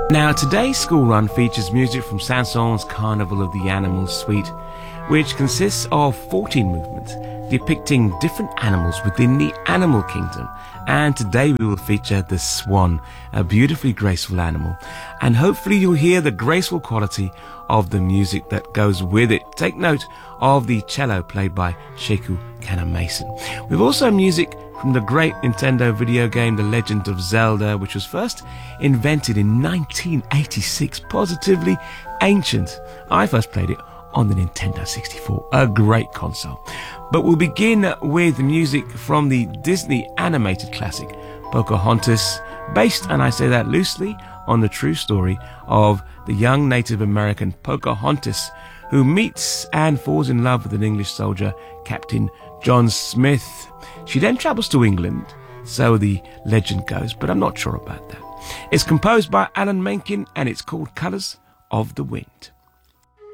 Now, today's school run features music from Saint-Saëns' Carnival of the Animals Suite, which consists of 14 movements depicting different animals within the animal kingdom. And today we will feature the swan, a beautifully graceful animal. And hopefully you'll hear the graceful quality of the music that goes with it. Take note of the cello played by Sheku Kana-Mason. We've also music from the great Nintendo video game The Legend of Zelda, which was first invented in 1986, positively ancient. I first played it on the Nintendo 64, a great console. But we'll begin with music from the Disney animated classic Pocahontas, based, and I say that loosely, on the true story of the young Native American Pocahontas, who meets and falls in love with an English soldier, Captain John Smith. She then travels to England, so the legend goes, but I'm not sure about that. It's composed by Alan Menken and it's called Colours of the Wind.